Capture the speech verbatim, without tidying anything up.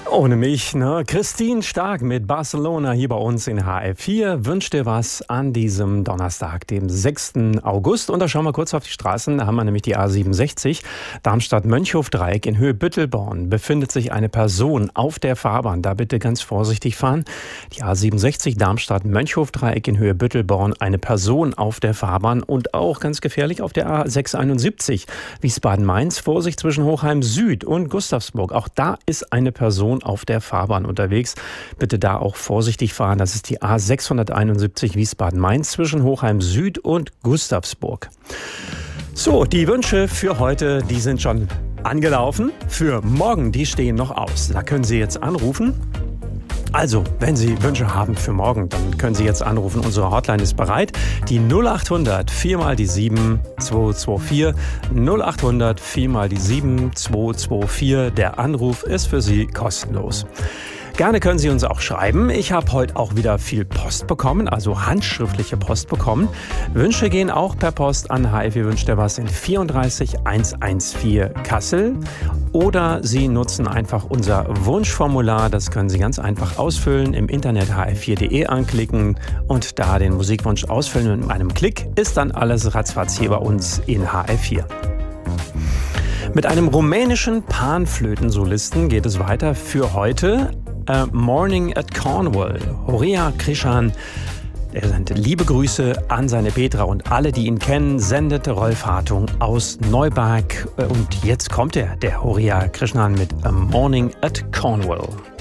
Ohne mich, ne? Christine Stark mit Barcelona hier bei uns in H F vier wünscht dir was an diesem Donnerstag, dem sechsten August. Und da schauen wir kurz auf die Straßen. Da haben wir nämlich die A siebenundsechzig. Darmstadt-Mönchhof-Dreieck in Höhe Büttelborn befindet sich eine Person auf der Fahrbahn. Da bitte ganz vorsichtig fahren. Die A siebenundsechzig Darmstadt-Mönchhof-Dreieck in Höhe Büttelborn, eine Person auf der Fahrbahn. Und auch ganz gefährlich auf der A sechshunderteinundsiebzig Wiesbaden-Mainz. Vorsicht zwischen Hochheim Süd und Gustavsburg. Auch da ist eine Person auf der Fahrbahn unterwegs. Bitte da auch vorsichtig fahren. Das ist die A sechshunderteinundsiebzig Wiesbaden-Mainz zwischen Hochheim Süd und Gustavsburg. So, die Wünsche für heute, die sind schon angelaufen. Für morgen, die stehen noch aus. Da können Sie jetzt anrufen. Also, wenn Sie Wünsche haben für morgen, dann können Sie jetzt anrufen. Unsere Hotline ist bereit. Die null achthundert vier mal die sieben zwei zwei vier. null achthundert vier mal die sieben zwei zwei vier. Der Anruf ist für Sie kostenlos. Gerne können Sie uns auch schreiben. Ich habe heute auch wieder viel Post bekommen, also handschriftliche Post bekommen. Wünsche gehen auch per Post an H F vier wünscht dir was in vierunddreißig hundertvierzehn Kassel. Oder Sie nutzen einfach unser Wunschformular. Das können Sie ganz einfach ausfüllen. Im Internet h f vier punkt de anklicken und da den Musikwunsch ausfüllen. Und mit einem Klick ist dann alles ratzfatz hier bei uns in H F vier. Mit einem rumänischen Panflötensolisten geht es weiter für heute. Uh, Morning at Cornwall. Horia Krishan, er sendet liebe Grüße an seine Petra und alle, die ihn kennen, sendet Rolf Hartung aus Neuberg. Und jetzt kommt er, der Horia Krishan mit A Morning at Cornwall.